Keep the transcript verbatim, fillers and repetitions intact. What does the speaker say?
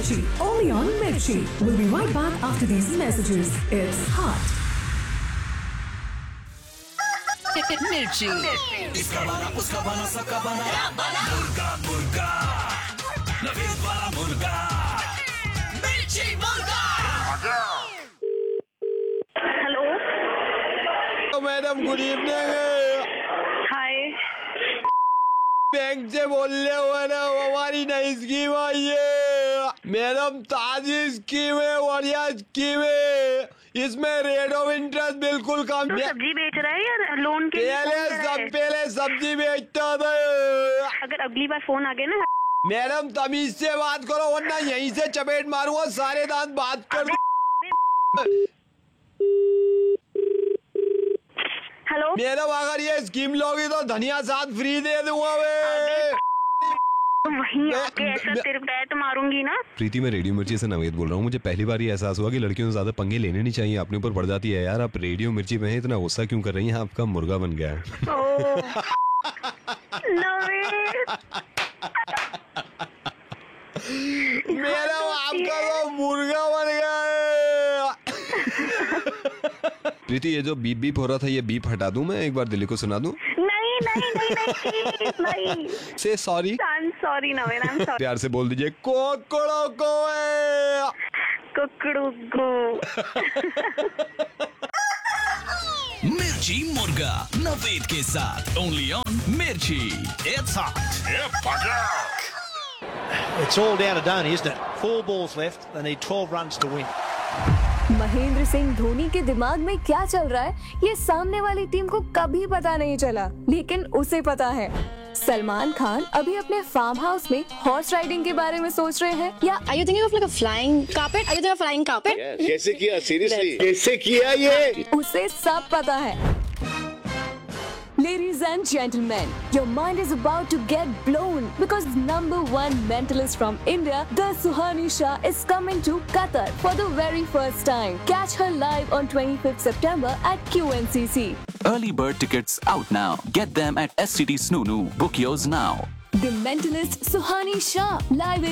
Mirchi, only on Mirchi. We'll be right back after these messages. It's hot. Mirchi. इसका बना, उसका बना, सबका बना, मुर्गा मुर्गा, नफीस वाला मुर्गा, मिर्ची मुर्गा। Hello madam, good evening. हाय, बैंक से बोल रहे हो ना, हमारी नई स्कीम आई है मैडम, ताजी स्कीम है, बढ़िया स्कीम है। इसमें रेट ऑफ इंटरेस्ट बिल्कुल कम तो है। सब्जी बेच रहा है या लोन के लिए पहले फोन करा सब है? पहले सब्जी बेचता था। अगर अगली बार फोन आ गया ना, मैडम तमीज से बात करो वरना यहीं से चपेट मारूंगा, सारे दांत बात कर दो। हेलो मैडम, अगर ये स्कीम लोगी तो धनिया साथ फ्री दे दूंगा मैं। वहीं आके ऐसा तेरे पैर मारूंगी ना। प्रीति, मैं रेडियो मिर्ची से नवेद बोल रहा हूँ। मुझे पहली बार ये एहसास हुआ कि लड़कियों से ज्यादा पंगे लेने नहीं चाहिए, अपने ऊपर पड़ जाती है। यार, आप रेडियो मिर्ची पे हैं, इतना गुस्सा क्यों कर रही हैं? आपका मुर्गा बन गया है। ओह, नवीन। मैडम, आपका तो मुर्गा बन गया है। प्रीति, ये जो बीप बीप हो रहा था, ये बीप हटा दूं मैं? एक बार दिल्ली को सुना दूं? नहीं नहीं नहीं नहीं नहीं, नहीं। से sorry. I am sorry Naveen, I am sorry. प्यार से बोल दीजिए, कोकड़ो को है। कुकड़ू गो। मिर्ची मुर्गा नवेद के साथ ओनली ऑन मिर्ची। It's hot. It's all down to Dhoni, isn't it? Four balls left. They need twelve runs to win. Mahendra Singh Dhoni के दिमाग में क्या चल रहा है, ये सामने वाली टीम को कभी पता नहीं चला, लेकिन उसे पता है। सलमान खान अभी अपने फार्म हाउस में हॉर्स राइडिंग के बारे में सोच रहे हैं, या Are you thinking of like a flying carpet? Are you thinking of a flying carpet? कैसे किया? सीरियसली कैसे किया ये? उसे सब पता है। Ladies and gentlemen, your mind is about to get blown because number one mentalist from India, the Suhani Shah, is coming to Qatar for the very first time. Catch her live on twenty-fifth September at Q N C C. Early bird tickets out now. Get them at S C T Snoonu. Book yours now. The mentalist Suhani Shah live